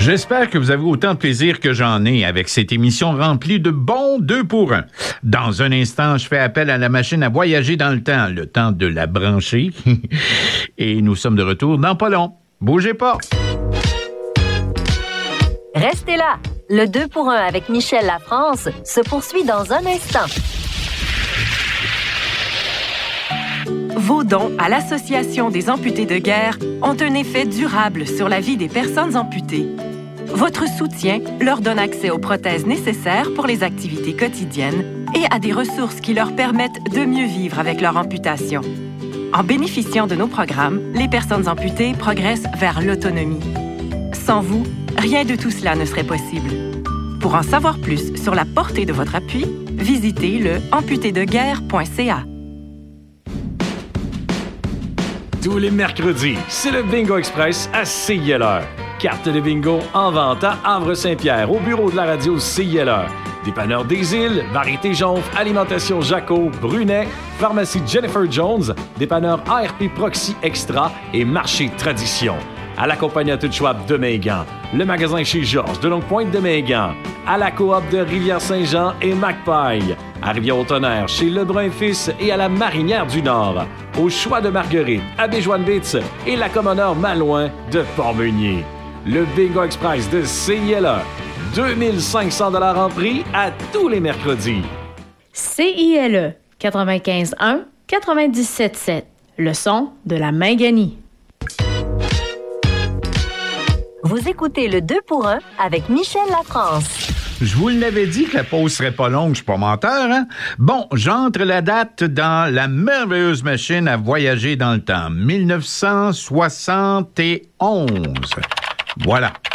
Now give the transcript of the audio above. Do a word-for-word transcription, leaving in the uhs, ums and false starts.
J'espère que vous avez autant de plaisir que j'en ai avec cette émission remplie de bons deux pour un. Dans un instant, je fais appel à la machine à voyager dans le temps, le temps de la brancher. Et nous sommes de retour dans pas long. Bougez pas! Restez là! Le deux pour un avec Michel Lafrance se poursuit dans un instant. Vos dons à l'Association des amputés de guerre ont un effet durable sur la vie des personnes amputées. Votre soutien leur donne accès aux prothèses nécessaires pour les activités quotidiennes et à des ressources qui leur permettent de mieux vivre avec leur amputation. En bénéficiant de nos programmes, les personnes amputées progressent vers l'autonomie. Sans vous, rien de tout cela ne serait possible. Pour en savoir plus sur la portée de votre appui, visitez le amputé de guerre point c a. Tous les mercredis, c'est le Bingo Express à C I L R. Carte de bingo en vente à Havre-Saint-Pierre, au bureau de la radio C I L R. Dépanneur des Îles, Variété Jonf, Alimentation Jaco, Brunet, Pharmacie Jennifer Jones, Dépanneur A R P Proxy Extra et Marché Tradition. À la compagnie Tout Schwab de Megan, le magasin chez Georges de Longue-Pointe de Megan, à la coop de Rivière-Saint-Jean et Macpaille, à Rivière-au-Tonnerre chez Lebrun Fils et à la Marinière du Nord, au Choix de Marguerite, à Béjoine-Bitz et la Commodore Malouin de Port-Meunier. Le Bingo Express de C I L R, deux mille cinq cents dollars en prix à tous les mercredis. C I L E quatre-vingt-quinze un quatre-vingt-dix-sept sept, le son de la Minganie. Vous écoutez le deux pour un avec Michel Lafrance. Je vous l'avais dit que la pause serait pas longue, je suis pas menteur, hein? Bon, j'entre la date dans la merveilleuse machine à voyager dans le temps. mille neuf cent soixante et onze. Voilà.